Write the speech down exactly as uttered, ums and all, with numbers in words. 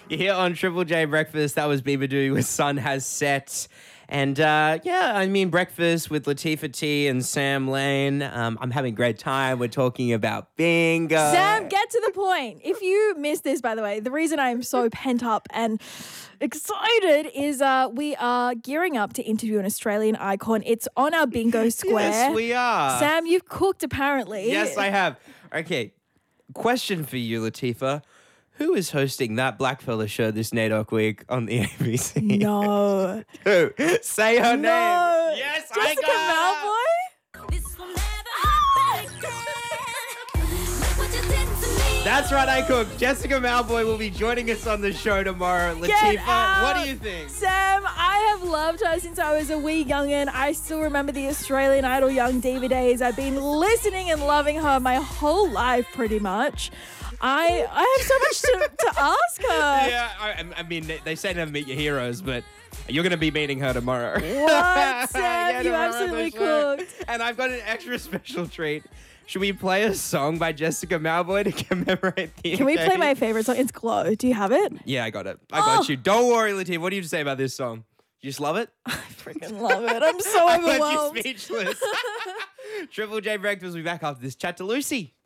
You're here on Triple J Breakfast. That was Bieber with Sun Has Set. And uh, yeah, I mean, breakfast with Latifah T and Sam Lane. Um, I'm having a great time. We're talking about bingo. Sam, get to the point. If you missed this, by the way, the reason I'm so pent up and excited is uh, we are gearing up to interview an Australian icon. It's on our bingo square. Yes, we are. Sam, you've cooked apparently. Yes, I have. Okay, question for you, Latifah. Who is hosting that blackfella show this NAIDOC week on the A B C? No. Who? Say her No. name. Yes, Jessica I got. Malfoy? This will never happen again. That's right, I cooked. Jessica Malboy will be joining us on the show tomorrow. Get Latifah, out. what do you think? Sam, I have loved her since I was a wee youngin'. I still remember the Australian Idol Young Diva days. I've been listening and loving her my whole life, pretty much. I I have so much to, to ask her. Yeah, I, I mean, they, they say never meet your heroes, but you're going to be meeting her tomorrow. What, Sam? Yeah, you tomorrow on absolutely the show. cooked. And I've got an extra special treat. Should we play a song by Jessica Malboy to commemorate the Can we play occasion? my favorite song? It's Glow. Do you have it? Yeah, I got it. I got Oh. you. Don't worry, Latifah. What do you say about this song? You just love it? I freaking love it. I'm so I left overwhelmed. you speechless. Triple J Breakfast will be back after this chat to Lucy.